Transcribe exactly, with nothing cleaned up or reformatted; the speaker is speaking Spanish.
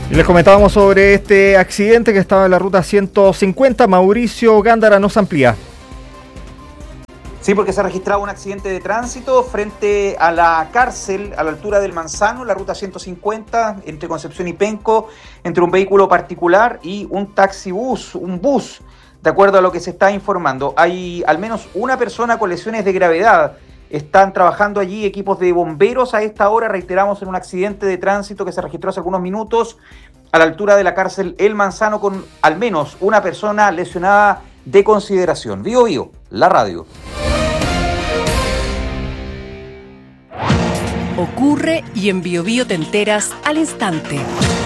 Y les comentábamos sobre este accidente que estaba en la ruta ciento cincuenta. Mauricio Gándara nos amplía. Sí, porque se ha registrado un accidente de tránsito frente a la cárcel, a la altura del Manzano, la ruta ciento cincuenta, entre Concepción y Penco, entre un vehículo particular y un taxibús, un bus, de acuerdo a lo que se está informando. Hay al menos una persona con lesiones de gravedad. Están trabajando allí equipos de bomberos a esta hora, reiteramos, en un accidente de tránsito que se registró hace algunos minutos a la altura de la cárcel El Manzano, con al menos una persona lesionada de consideración. Bío Bío, la radio. Ocurre y en Bío Bío te enteras al instante.